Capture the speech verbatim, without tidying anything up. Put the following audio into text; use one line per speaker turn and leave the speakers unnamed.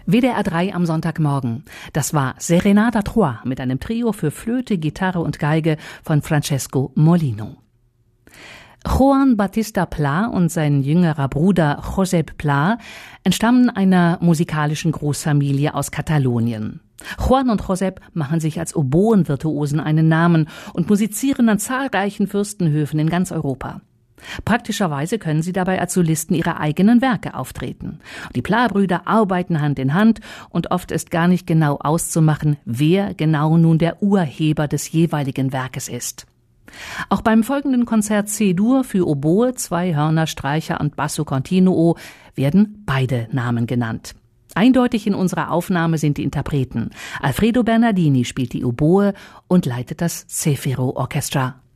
W D R drei am Sonntagmorgen. Das war Serenata Trois mit einem Trio für Flöte, Gitarre und Geige von Francesco Molino. Juan Bautista Pla und sein jüngerer Bruder Josep Pla entstammen einer musikalischen Großfamilie aus Katalonien. Juan und Josep machen sich als Oboenvirtuosen einen Namen und musizieren an zahlreichen Fürstenhöfen in ganz Europa. Praktischerweise können sie dabei als Solisten ihrer eigenen Werke auftreten. Die Pla-Brüder arbeiten Hand in Hand und oft ist gar nicht genau auszumachen, wer genau nun der Urheber des jeweiligen Werkes ist. Auch beim folgenden Konzert C-Dur für Oboe, zwei Hörner, Streicher und Basso Continuo werden beide Namen genannt. Eindeutig in unserer Aufnahme sind die Interpreten. Alfredo Bernardini spielt die Oboe und leitet das Zefiro Orchestra.